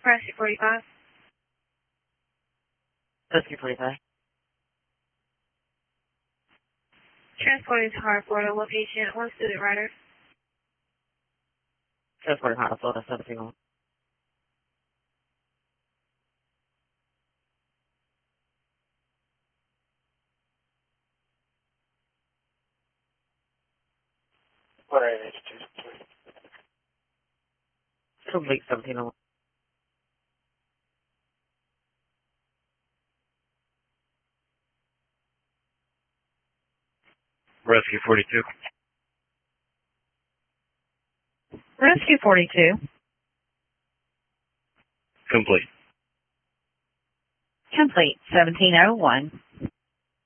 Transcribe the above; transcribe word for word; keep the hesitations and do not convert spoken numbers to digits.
Rescue forty-five. Rescue forty-five. Transporting to Hard Florida location, one student rider. Transporting Hard Florida, seventeen oh one. What are you, please? Complete seventeen oh one. Rescue forty-two. Rescue forty-two. Complete. Complete, seventeen oh one.